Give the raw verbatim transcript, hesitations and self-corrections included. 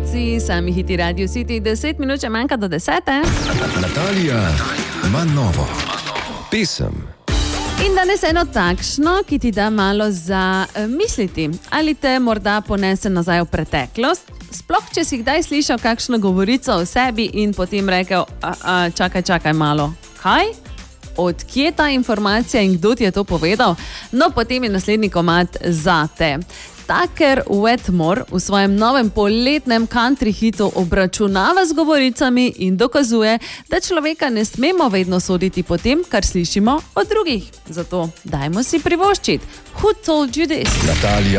poslušalci, sami hiti Radio City, deset minut, če manjka do desete. Natalija ima novo pesem. In danes eno takšno, ki ti da malo za misliti. Ali te morda ponese nazaj v preteklost? Sploh, če si kdaj slišal kakšno govorico o sebi in potem rekel, a, a, čakaj, čakaj malo. Kaj? Odkje ta informacija in kdo ti je to povedal? No, potem je naslednji komad zate. Tucker Wetmore v svojem novem poletnem country hitu obračunava z govoricami in dokazuje, da človeka ne smemo vedno soditi po tem, kar slišimo od drugih. Zato dajmo si privoščiti. Who told you this? Natalija